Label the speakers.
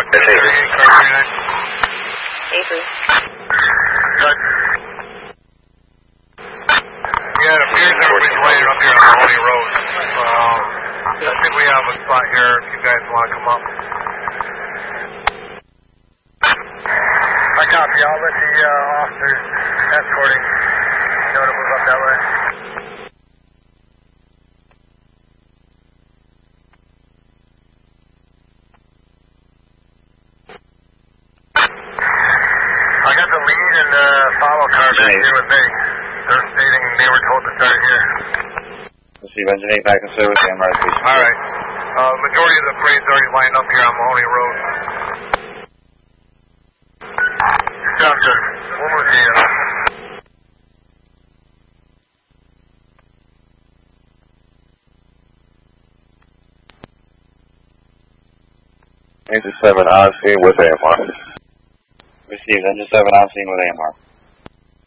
Speaker 1: Yeah, it appears everybody's laying up here on Mahoney Road. I think we have a spot here if you guys want to come up. I copy. I'll let the officers escorting know to move up that way. I got the lead and the follow car back here with me. They're stating they were told to start here.
Speaker 2: Receive engine 8 back in service, AMR station.
Speaker 1: Alright. Majority of the parade's already lined up here on Mahoney Road. Sounds good. We'll move to you.
Speaker 2: Engine 7 on scene with AMR. Received engine 7 on scene with AMR.